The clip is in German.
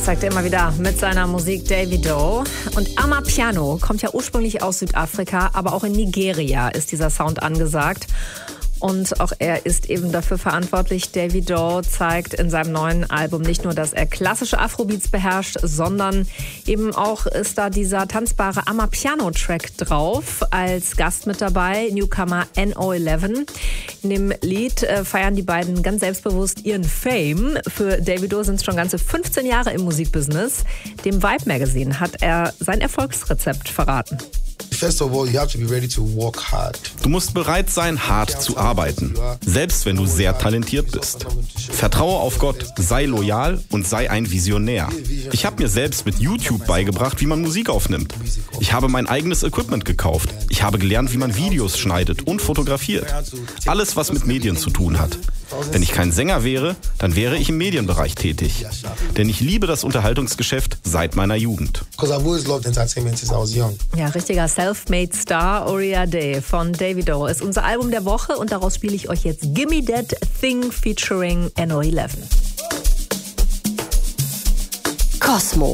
Zeigt er immer wieder mit seiner Musik Davido. Und Amapiano kommt ja ursprünglich aus Südafrika, aber auch in Nigeria ist dieser Sound angesagt. Und auch er ist eben dafür verantwortlich. Davido zeigt in seinem neuen Album nicht nur, dass er klassische Afrobeats beherrscht, sondern eben auch ist da dieser tanzbare Amapiano-Track drauf. Als Gast mit dabei Newcomer NO11. In dem Lied feiern die beiden ganz selbstbewusst ihren Fame. Für Davido sind es schon ganze 15 Jahre im Musikbusiness. Dem Vibe Magazine hat er sein Erfolgsrezept verraten. First of all, you have to be ready to work hard. Du musst bereit sein, hart zu arbeiten, selbst wenn du sehr talentiert bist. Vertraue auf Gott, sei loyal und sei ein Visionär. Ich habe mir selbst mit YouTube beigebracht, wie man Musik aufnimmt. Ich habe mein eigenes Equipment gekauft. Ich habe gelernt, wie man Videos schneidet und fotografiert. Alles, was mit Medien zu tun hat. Wenn ich kein Sänger wäre, dann wäre ich im Medienbereich tätig. Denn ich liebe das Unterhaltungsgeschäft seit meiner Jugend. Ja, richtiger Self-Made Star, Oria Day von Davido ist unser Album der Woche und daraus spiele ich euch jetzt Gimme That Thing featuring NO11. Cosmo.